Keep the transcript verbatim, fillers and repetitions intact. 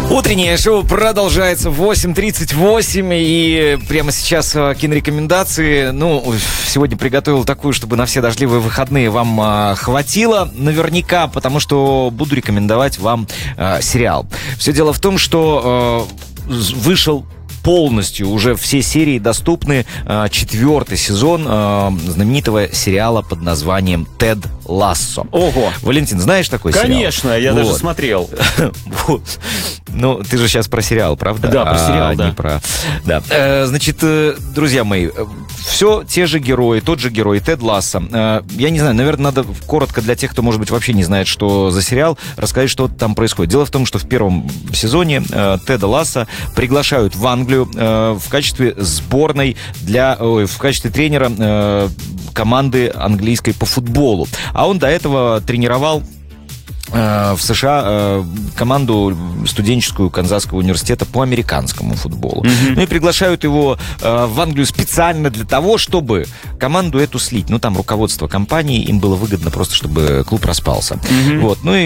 Утреннее шоу продолжается в восемь тридцать восемь, и прямо сейчас кинорекомендации. Ну, сегодня приготовил такую, чтобы на все дождливые выходные вам а, хватило наверняка, потому что буду рекомендовать вам а, сериал. Все дело в том, что а, вышел полностью, уже все серии доступны, а, четвертый сезон а, знаменитого сериала под названием «Тед Лассо». Ого! Валентин, знаешь такой сериал? Конечно, я вот. даже смотрел. Вот. Ну, ты же сейчас про сериал, правда? Да, про сериал, а, да. Не про... да. Э, значит, э, друзья мои, все те же герои, тот же герой, Тед Лассо. Э, я не знаю, наверное, надо коротко для тех, кто, может быть, вообще не знает, что за сериал, рассказать, что там происходит. Дело в том, что в первом сезоне э, Теда Лассо приглашают в Англию э, в качестве сборной для... Ой, в качестве тренера э, команды английской по футболу. А он до этого тренировал в США команду студенческую Канзасского университета по американскому футболу. Mm-hmm. Ну и приглашают его в Англию специально для того, чтобы команду эту слить. Ну там руководство компании, им было выгодно просто, чтобы клуб распался. Mm-hmm. Вот. Ну и